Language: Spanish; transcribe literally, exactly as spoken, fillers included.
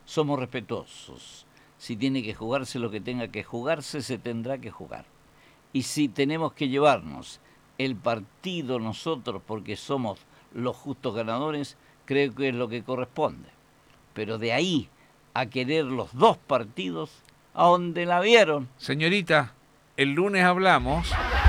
somos respetuosos. Si tiene que jugarse lo que tenga que jugarse, se tendrá que jugar. Y si tenemos que llevarnos el partido nosotros porque somos los justos ganadores, creo que es lo que corresponde. Pero de ahí a querer los dos partidos, ¿a dónde la vieron? Señorita, el lunes hablamos.